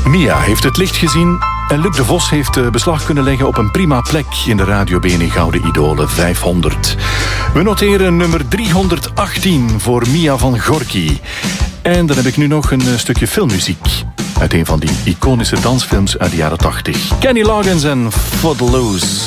Mia heeft het licht gezien en Luc de Vos heeft beslag kunnen leggen op een prima plek in de Radio BNE Gouden Idolen 500. We noteren nummer 318 voor Mia van Gorky. En dan heb ik nu nog een stukje filmmuziek uit een van die iconische dansfilms uit de jaren 80. Kenny Loggins en Footloose.